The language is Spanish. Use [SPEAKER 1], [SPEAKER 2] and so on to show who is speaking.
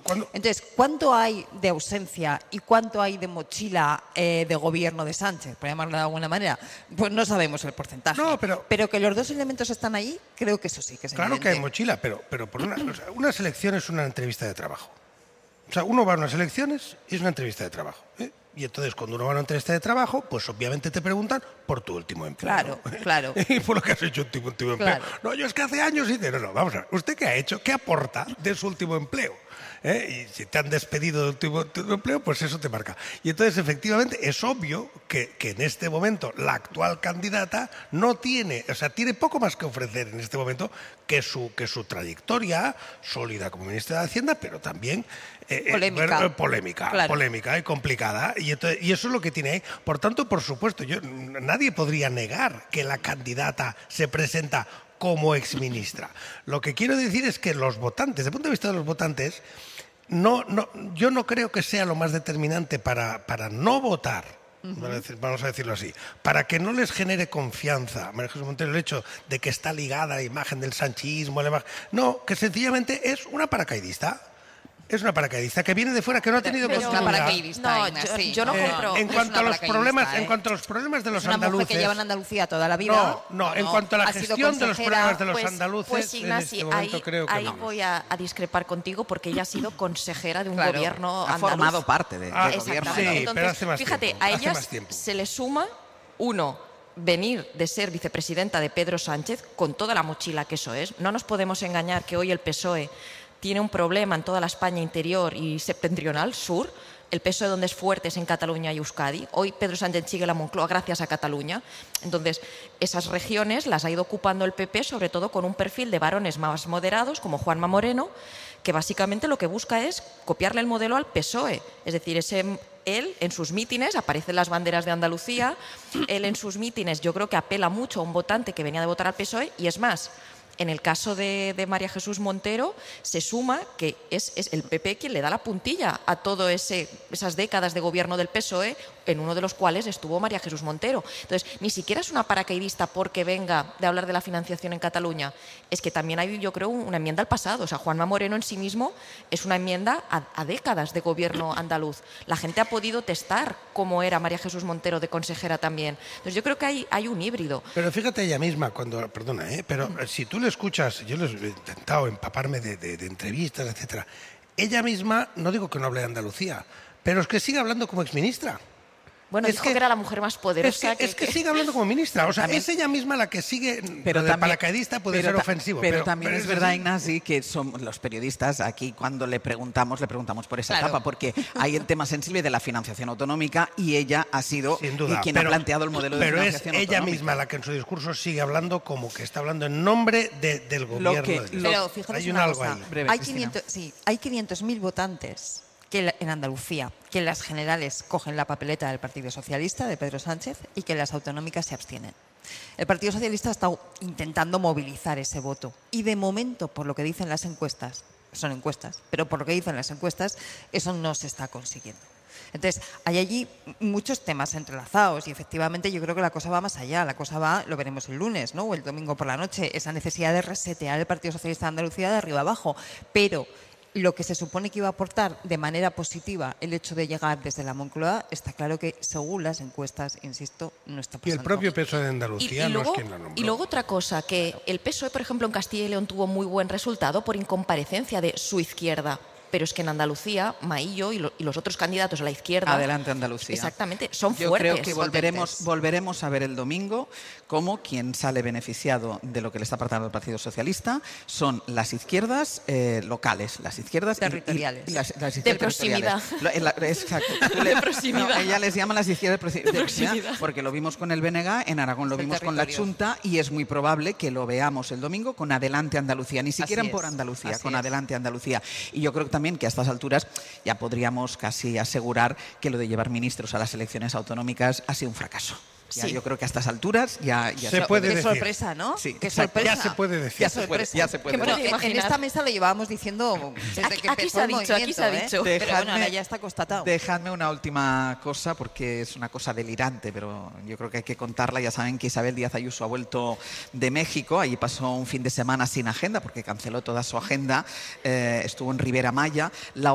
[SPEAKER 1] Entonces, ¿cuánto hay de ausencia y cuánto hay de mochila de gobierno de Sánchez, por llamarlo de alguna manera? Pues no sabemos el porcentaje.
[SPEAKER 2] No,
[SPEAKER 1] pero que los dos elementos están ahí, creo que eso sí que es
[SPEAKER 2] claro
[SPEAKER 1] evidente.
[SPEAKER 2] que hay mochila, pero por unas elecciones es una entrevista de trabajo. O sea, uno va a unas elecciones y es una entrevista de trabajo. Y entonces, cuando uno va a una entrevista de trabajo, pues obviamente te preguntan por tu último empleo.
[SPEAKER 1] Claro.
[SPEAKER 2] Y por lo que has hecho en tu último empleo.
[SPEAKER 1] Claro.
[SPEAKER 2] No, yo es que hace años hice... No, vamos a ver. ¿Usted qué ha hecho? ¿Qué aporta de su último empleo? Y si te han despedido de tu último empleo, pues eso te marca. Y entonces, efectivamente, es obvio que en este momento la actual candidata no tiene... O sea, tiene poco más que ofrecer en este momento que su trayectoria sólida como ministra de Hacienda, pero también... polémica y complicada, y eso es lo que tiene ahí. Por tanto, por supuesto, nadie podría negar que la candidata se presenta como exministra. Lo que quiero decir es que los votantes, desde el punto de vista de los votantes, yo no creo que sea lo más determinante para no votar. Vamos a decirlo así, para que no les genere confianza María Jesús Montero el hecho de que está ligada a la imagen del sanchismo, no, que sencillamente es una paracaidista. Es una paracaidista que viene de fuera, que no ha tenido
[SPEAKER 1] continuidad.
[SPEAKER 3] Una paracaidista, yo no compro.
[SPEAKER 2] En cuanto a los problemas de los andaluces.
[SPEAKER 1] Una mujer que lleva en Andalucía toda la vida.
[SPEAKER 2] No, en cuanto a la gestión de los problemas de los andaluces,
[SPEAKER 3] pues Ignasi,
[SPEAKER 2] en este momento creo que
[SPEAKER 3] ahí voy a discrepar contigo porque ella ha sido consejera de un gobierno andaluz.
[SPEAKER 4] Ha formado parte del gobierno.
[SPEAKER 2] Sí,
[SPEAKER 3] Entonces,
[SPEAKER 2] pero hace más
[SPEAKER 3] fíjate,
[SPEAKER 2] tiempo,
[SPEAKER 3] a ellas
[SPEAKER 2] tiempo.
[SPEAKER 3] se le suma, venir de ser vicepresidenta de Pedro Sánchez con toda la mochila que eso es. No nos podemos engañar que hoy el PSOE tiene un problema en toda la España interior y septentrional, sur. El PSOE donde es fuerte es en Cataluña y Euskadi. Hoy Pedro Sánchez sigue la Moncloa gracias a Cataluña. Entonces, esas regiones las ha ido ocupando el PP, sobre todo con un perfil de varones más moderados, como Juanma Moreno, que básicamente lo que busca es copiarle el modelo al PSOE. Es decir, él en sus mítines, aparecen las banderas de Andalucía, él en sus mítines yo creo que apela mucho a un votante que venía de votar al PSOE, y es más, en el caso de María Jesús Montero, se suma que es el PP quien le da la puntilla a todas esas décadas de gobierno del PSOE, en uno de los cuales estuvo María Jesús Montero. Entonces, ni siquiera es una paracaidista porque venga de hablar de la financiación en Cataluña. Es que también hay, yo creo, una enmienda al pasado. O sea, Juanma Moreno en sí mismo es una enmienda a décadas de gobierno andaluz. La gente ha podido testar cómo era María Jesús Montero de consejera también. Entonces, yo creo que hay un híbrido.
[SPEAKER 2] Pero fíjate ella misma, pero si tú le escuchas, yo les he intentado empaparme de entrevistas, etcétera. Ella misma, no digo que no hable de Andalucía, pero es que sigue hablando como exministra.
[SPEAKER 3] Bueno, dijo que era la mujer más poderosa.
[SPEAKER 2] Es que sigue hablando como ministra. O sea, es ella misma la que sigue.
[SPEAKER 4] Pero
[SPEAKER 2] de paracaidista puede ser ofensivo.
[SPEAKER 4] Pero también es verdad, Ignasi, que somos los periodistas aquí cuando le preguntamos por esa etapa, porque hay el tema sensible de la financiación autonómica y ella ha sido quien ha planteado el modelo de financiación autonómica.
[SPEAKER 2] Pero es ella misma la que en su discurso sigue hablando como que está hablando en nombre del gobierno.
[SPEAKER 1] Pero fíjate,
[SPEAKER 2] hay una algo ahí.
[SPEAKER 1] Hay 500.000 votantes en Andalucía, que en las generales cogen la papeleta del Partido Socialista, de Pedro Sánchez, y que en las autonómicas se abstienen. El Partido Socialista ha estado intentando movilizar ese voto y de momento, por lo que dicen las encuestas, son encuestas, pero por lo que dicen las encuestas, eso no se está consiguiendo. Entonces, hay allí muchos temas entrelazados y efectivamente yo creo que la cosa va más allá. La cosa va, lo veremos el lunes, ¿no? O el domingo por la noche, esa necesidad de resetear el Partido Socialista de Andalucía de arriba abajo, pero lo que se supone que iba a aportar de manera positiva el hecho de llegar desde la Moncloa, está claro que según las encuestas, insisto, no está pasando.
[SPEAKER 2] Y el propio PSOE de Andalucía no es quien la nombró.
[SPEAKER 3] Y luego otra cosa, que el PSOE, por ejemplo, en Castilla y León tuvo muy buen resultado por incomparecencia de su izquierda. Pero es que en Andalucía, Maillo y los otros candidatos a la izquierda...
[SPEAKER 4] Adelante, Andalucía.
[SPEAKER 3] Exactamente, son
[SPEAKER 4] Yo
[SPEAKER 3] fuertes.
[SPEAKER 4] Creo que volveremos a ver el domingo cómo quien sale beneficiado de lo que le está aportando el Partido Socialista son las izquierdas locales, las izquierdas...
[SPEAKER 1] territoriales.
[SPEAKER 4] Las izquierdas
[SPEAKER 3] de proximidad.
[SPEAKER 4] Exacto.
[SPEAKER 3] De proximidad.
[SPEAKER 4] No, ella les llama las izquierdas de proximidad porque lo vimos con el BNG, en Aragón lo vimos con la Xunta y es muy probable que lo veamos el domingo con Adelante Andalucía, ni siquiera por Andalucía, con Adelante Andalucía. Y yo creo que también que a estas alturas ya podríamos casi asegurar que lo de llevar ministros a las elecciones autonómicas ha sido un fracaso. Ya, yo creo que a estas alturas ya
[SPEAKER 2] se puede decir.
[SPEAKER 1] Qué sorpresa, ¿no?
[SPEAKER 4] Sí,
[SPEAKER 1] qué sorpresa.
[SPEAKER 2] Ya se puede decir.
[SPEAKER 4] Ya se puede.
[SPEAKER 1] Bueno, en esta mesa lo llevábamos diciendo desde que empezó el movimiento.
[SPEAKER 3] Aquí se ha dicho.
[SPEAKER 1] Pero bueno, ahora ya está constatado.
[SPEAKER 4] Dejadme una última cosa, porque es una cosa delirante, pero yo creo que hay que contarla. Ya saben que Isabel Díaz Ayuso ha vuelto de México. Allí pasó un fin de semana sin agenda, porque canceló toda su agenda. Estuvo en Ribera Maya.